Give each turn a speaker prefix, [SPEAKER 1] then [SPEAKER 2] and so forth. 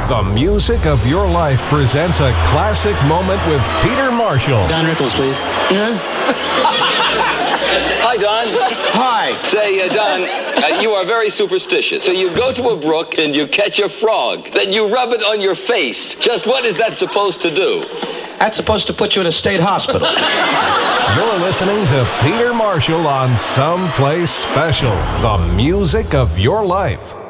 [SPEAKER 1] The Music of Your Life presents a classic moment with Peter Marshall.
[SPEAKER 2] Don Rickles, please.
[SPEAKER 3] Hi, Don.
[SPEAKER 2] Hi.
[SPEAKER 3] Say, Don, you are very superstitious. So you go to a brook and you catch a frog. Then you rub it on your face. Just what is that supposed to do?
[SPEAKER 2] That's supposed to put you in a state hospital.
[SPEAKER 1] You're listening to Peter Marshall on Someplace Special. The Music of Your Life.